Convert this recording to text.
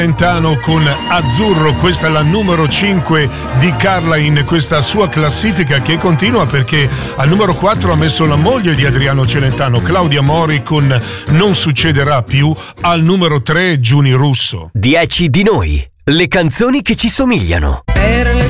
Celentano con Azzurro, questa è la numero 5 di Carla in questa sua classifica che continua, perché al numero 4 ha messo la moglie di Adriano Celentano, Claudia Mori, con Non succederà più. Al numero 3 Giuni Russo. 10 di noi, le canzoni che ci somigliano. Per le